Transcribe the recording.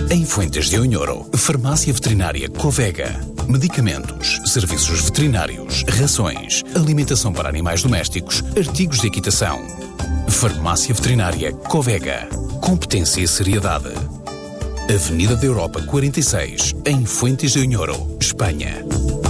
Em Fuentes de Ounhoro, Farmácia Veterinária Covega. Medicamentos, serviços veterinários, rações, alimentação para animais domésticos, artigos de equitação. Farmácia Veterinária Covega. Competência e seriedade. Avenida da Europa 46, em Fuentes de Ounhoro, Espanha.